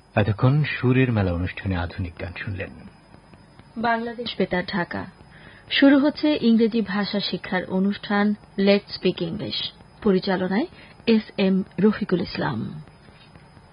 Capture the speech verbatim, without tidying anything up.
এতক্ষণ সুরের মেলা অনুষ্ঠানে আধুনিক গান শুনলেন। বাংলাদেশ বেতার ঢাকা। শুরু হচ্ছে ইংরেজি ভাষা শিক্ষার অনুষ্ঠান লেটস স্পিক ইংলিশ। পরিচালনায় এস এম রফিকুল ইসলাম।